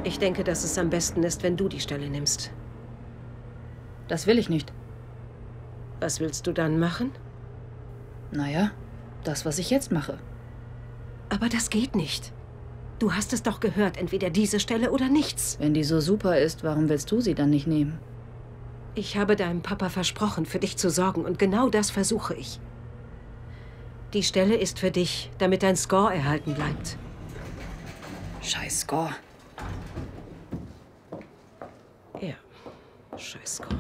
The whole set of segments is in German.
Ich denke, dass es am besten ist, wenn du die Stelle nimmst. Das will ich nicht. Was willst du dann machen? Naja, das, was ich jetzt mache. Aber das geht nicht. Du hast es doch gehört, entweder diese Stelle oder nichts. Wenn die so super ist, warum willst du sie dann nicht nehmen? Ich habe deinem Papa versprochen, für dich zu sorgen, und genau das versuche ich. Die Stelle ist für dich, damit dein Score erhalten bleibt. Scheiß Score. Ja, scheiß Score.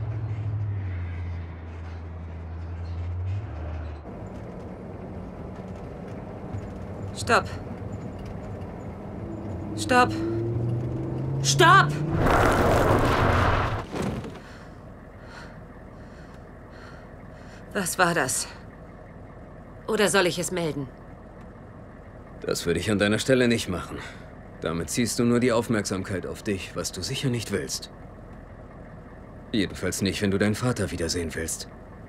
Stopp! Stopp! Stopp! Was war das? Oder soll ich es melden? Das würde ich an deiner Stelle nicht machen. Damit ziehst du nur die Aufmerksamkeit auf dich, was du sicher nicht willst. Jedenfalls nicht, wenn du deinen Vater wiedersehen willst.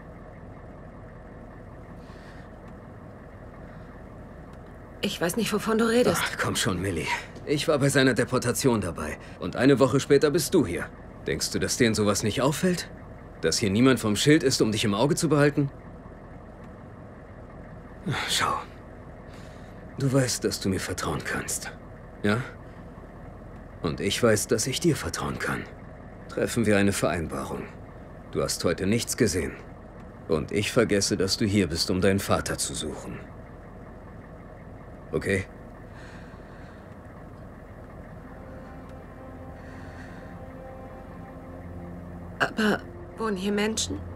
Ich weiß nicht, wovon du redest. Ach, komm schon, Millie. Ich war bei seiner Deportation dabei. Und eine Woche später bist du hier. Denkst du, dass denen sowas nicht auffällt? Dass hier niemand vom Schild ist, um dich im Auge zu behalten? Ach, schau. Du weißt, dass du mir vertrauen kannst. Ja? Und ich weiß, dass ich dir vertrauen kann. Treffen wir eine Vereinbarung. Du hast heute nichts gesehen. Und ich vergesse, dass du hier bist, um deinen Vater zu suchen. Okay? Aber wohnen hier Menschen?